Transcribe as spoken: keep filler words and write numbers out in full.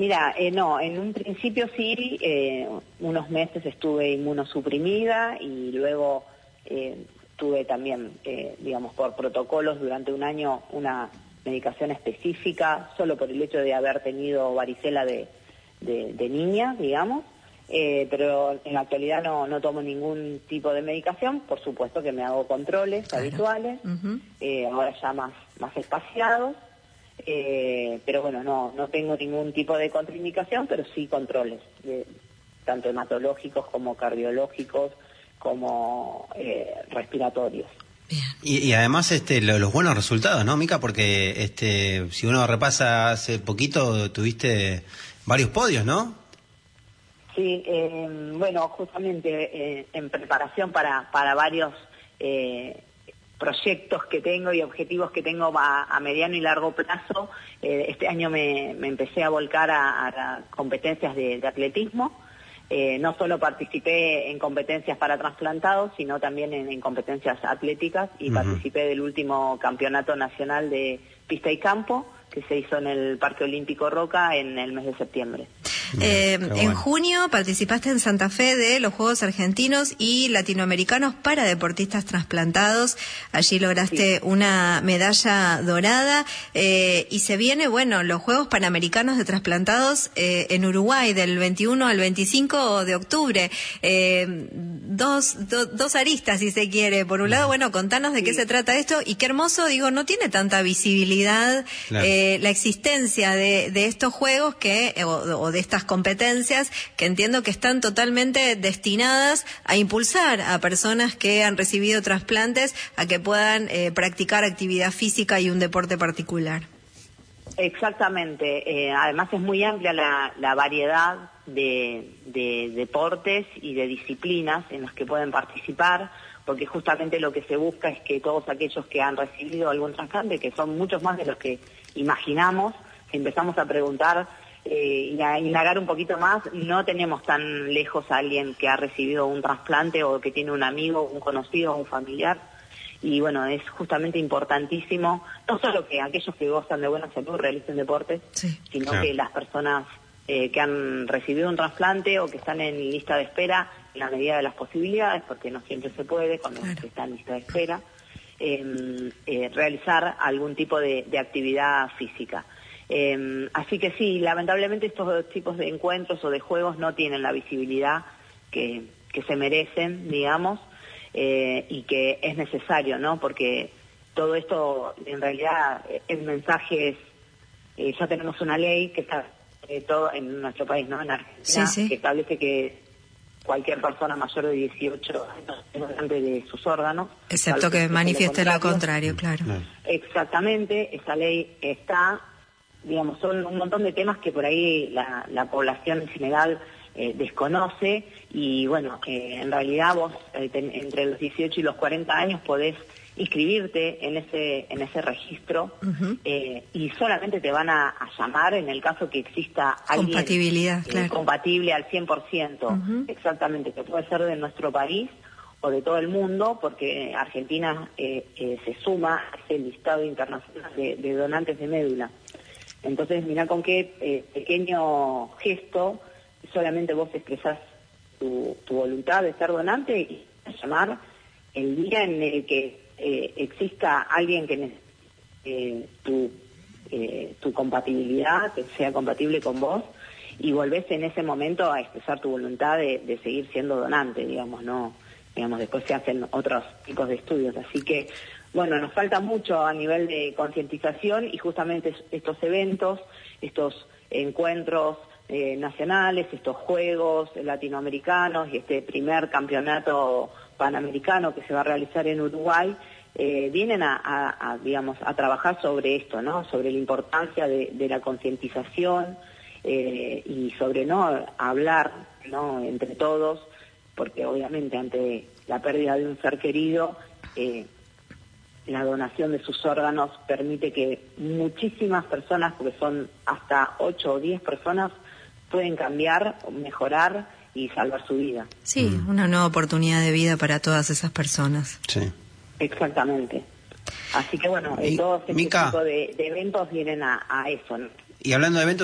Mira, eh, no, en un principio sí, eh, unos meses estuve inmunosuprimida y luego eh, tuve también, eh, digamos, por protocolos durante un año una medicación específica, solo por el hecho de haber tenido varicela de, de, de niña, digamos, eh, pero en la actualidad no, no tomo ningún tipo de medicación, por supuesto que me hago controles claro. habituales, uh-huh. eh, ahora ya más, más espaciados. Eh, pero bueno, no no tengo ningún tipo de contraindicación, pero sí controles, de, tanto hematológicos como cardiológicos, como eh, respiratorios. Y, y además este lo, los buenos resultados, ¿no, Mica? Porque este si uno repasa hace poquito, tuviste varios podios, ¿no? Sí, eh, bueno, justamente eh, en preparación para, para varios... Eh, proyectos que tengo y objetivos que tengo a, a mediano y largo plazo. Eh, este año me, me empecé a volcar a, a competencias de, de atletismo. Eh, no solo participé en competencias para trasplantados, sino también en, en competencias atléticas y uh-huh. participé del último campeonato nacional de pista y campo que se hizo en el Parque Olímpico Roca en el mes de septiembre. Eh, bueno. En junio participaste en Santa Fe de los Juegos Argentinos y Latinoamericanos para deportistas trasplantados. Allí lograste sí. una medalla dorada eh, y se viene, bueno, los Juegos Panamericanos de trasplantados eh, en Uruguay del veintiuno al veinticinco de octubre. Eh, dos, do, dos aristas, si se quiere. Por un lado, bueno, contanos de sí. qué se trata esto y qué hermoso, digo, no tiene tanta visibilidad claro. eh, la existencia de, de estos juegos que o, o de estas competencias que entiendo que están totalmente destinadas a impulsar a personas que han recibido trasplantes a que puedan eh, practicar actividad física y un deporte particular. Exactamente, eh, además es muy amplia la, la variedad de, de deportes y de disciplinas en las que pueden participar, porque justamente lo que se busca es que todos aquellos que han recibido algún trasplante, que son muchos más de los que imaginamos, si empezamos a preguntar Eh, y a indagar un poquito más, no tenemos tan lejos a alguien que ha recibido un trasplante o que tiene un amigo, un conocido, un familiar, y bueno, es justamente importantísimo, no solo que aquellos que gozan de buena salud realicen deportes, sí. sino claro. que las personas eh, que han recibido un trasplante o que están en lista de espera, en la medida de las posibilidades, porque no siempre se puede con los claro. que están en lista de espera, eh, eh, realizar algún tipo de, de actividad física. Eh, así que sí, lamentablemente estos tipos de encuentros o de juegos no tienen la visibilidad que, que se merecen, digamos, eh, y que es necesario, ¿no? Porque todo esto, en realidad, el mensaje es, eh, ya tenemos una ley que está eh, todo en nuestro país, ¿no? En Argentina, sí, sí. que establece que cualquier persona mayor de dieciocho años es donante de sus órganos. Excepto que manifieste lo contrario, claro. Exactamente, esa ley está... Digamos, son un montón de temas que por ahí la, la población en general eh, desconoce y bueno, eh, en realidad vos eh, ten, entre los dieciocho y los cuarenta años podés inscribirte en ese en ese registro uh-huh. eh, y solamente te van a, a llamar en el caso que exista alguien compatibilidad, eh, claro. compatible al cien por ciento, uh-huh. exactamente, que puede ser de nuestro país o de todo el mundo, porque Argentina eh, eh, se suma a ese listado internacional de, de donantes de médula. Entonces, mirá con qué eh, pequeño gesto solamente vos expresás tu, tu voluntad de ser donante y llamar el día en el que eh, exista alguien que necesite eh, tu, eh, tu compatibilidad, que sea compatible con vos, y volvés en ese momento a expresar tu voluntad de, de seguir siendo donante, digamos, no, digamos, después se hacen otros tipos de estudios, así que bueno, nos falta mucho a nivel de concientización y justamente estos eventos, estos encuentros eh, nacionales, estos juegos latinoamericanos y este primer campeonato panamericano que se va a realizar en Uruguay, eh, vienen a, a, a, digamos, a trabajar sobre esto, ¿no? Sobre la importancia de, de la concientización eh, y sobre no hablar, ¿no? Entre todos, porque obviamente ante la pérdida de un ser querido, eh, la donación de sus órganos permite que muchísimas personas, porque son hasta ocho o diez personas, pueden cambiar, mejorar y salvar su vida. Sí, mm. una nueva oportunidad de vida para todas esas personas. Sí. Exactamente. Así que bueno, y, todos este Mica, tipo de, de eventos vienen a, a eso, ¿no? Y hablando de eventos,